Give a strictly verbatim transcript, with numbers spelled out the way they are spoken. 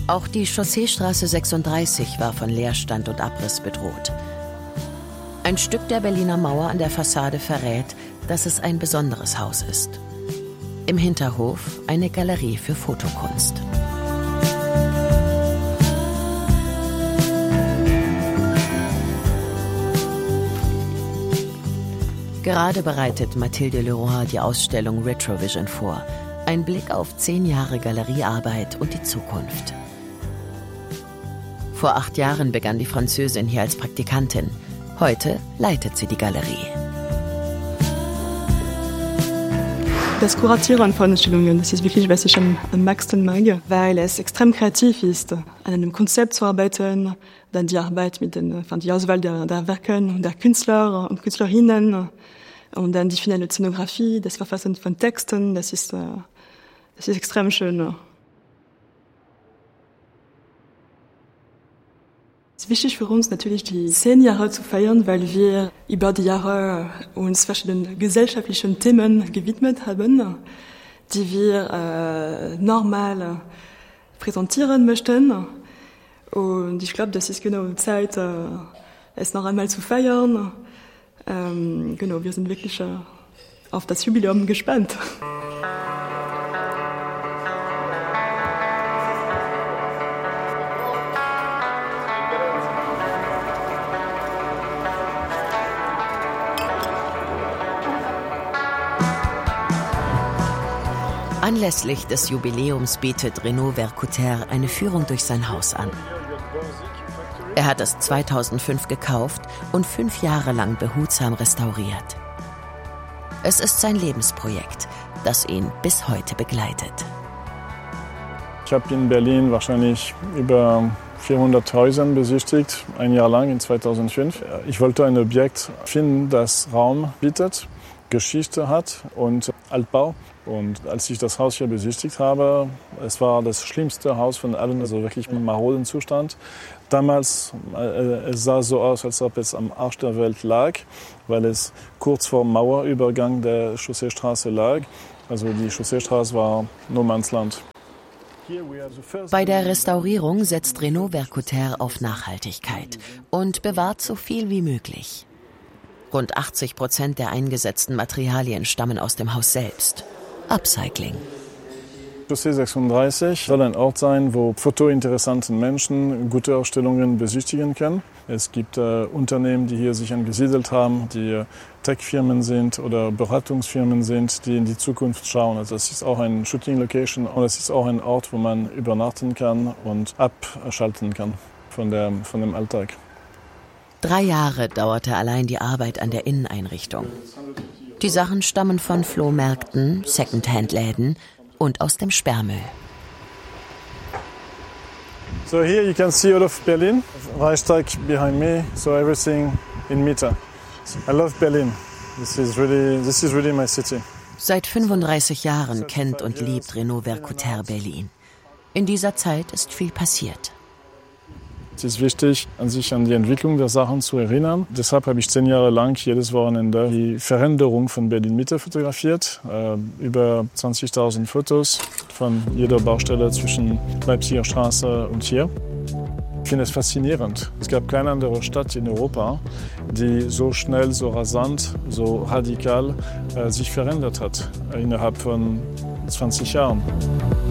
Auch die Chausseestraße sechsunddreißig war von Leerstand und Abriss bedroht. Ein Stück der Berliner Mauer an der Fassade verrät, dass es ein besonderes Haus ist. Im Hinterhof eine Galerie für Fotokunst. Gerade bereitet Mathilde Leroy die Ausstellung Retrovision vor. Ein Blick auf zehn Jahre Galeriearbeit und die Zukunft. Vor acht Jahren begann die Französin hier als Praktikantin. Heute leitet sie die Galerie. Das Kuratieren von Ausstellungen, das ist wirklich, was ich am, am meisten mag, weil es extrem kreativ ist, an einem Konzept zu arbeiten, dann die Arbeit mit den, die Auswahl der, der Werken, der Künstler und Künstlerinnen und dann die finale Szenografie, das Verfassen von Texten, das ist, das ist extrem schön. Es ist wichtig für uns natürlich, die zehn Jahre zu feiern, weil wir über die Jahre uns verschiedenen gesellschaftlichen Themen gewidmet haben, die wir äh, normal präsentieren möchten. Und ich glaube, das ist genau Zeit, äh, es noch einmal zu feiern. Ähm, genau, wir sind wirklich äh, auf das Jubiläum gespannt. Anlässlich des Jubiläums bietet Renaud Vercoutère eine Führung durch sein Haus an. Er hat es zweitausendfünf gekauft und fünf Jahre lang behutsam restauriert. Es ist sein Lebensprojekt, das ihn bis heute begleitet. Ich habe in Berlin wahrscheinlich über vierhundert Häuser besichtigt, ein Jahr lang in zweitausendfünf. Ich wollte ein Objekt finden, das Raum bietet, Geschichte hat und Altbau. Und als ich das Haus hier besichtigt habe, es war das schlimmste Haus von allen, also wirklich im maroden Zustand. Damals äh, es sah so aus, als ob es am Arsch der Welt lag, weil es kurz vor dem Mauerübergang der Chausseestraße lag. Also die Chausseestraße war No Man's Land. Bei der Restaurierung setzt Renaud Vercoutère auf Nachhaltigkeit und bewahrt so viel wie möglich. Rund achtzig Prozent der eingesetzten Materialien stammen aus dem Haus selbst. Upcycling. Chaussee sechsunddreißig soll ein Ort sein, wo fotointeressanten Menschen gute Ausstellungen besichtigen können. Es gibt äh, Unternehmen, die hier sich angesiedelt haben, die äh, Tech-Firmen sind oder Beratungsfirmen sind, die in die Zukunft schauen. Also es ist auch ein Shooting-Location und es ist auch ein Ort, wo man übernachten kann und abschalten kann von, der, von dem Alltag. Drei Jahre dauerte allein die Arbeit an der Inneneinrichtung. Die Sachen stammen von Flohmärkten, Secondhand-Läden und aus dem Sperrmüll. So here you can see all of Berlin. Reichstag behind me, so everything in Mitte. I love Berlin. This is really, this is really my city. Seit fünfunddreißig Jahren kennt und liebt Renaud Vercoutère Berlin. In dieser Zeit ist viel passiert. Es ist wichtig, an sich an die Entwicklung der Sachen zu erinnern. Deshalb habe ich zehn Jahre lang jedes Wochenende die Veränderung von Berlin-Mitte fotografiert. Äh, über zwanzigtausend Fotos von jeder Baustelle zwischen Leipziger Straße und hier. Ich finde es faszinierend. Es gab keine andere Stadt in Europa, die so schnell, so rasant, so radikal äh, sich verändert hat äh, innerhalb von zwanzig Jahren.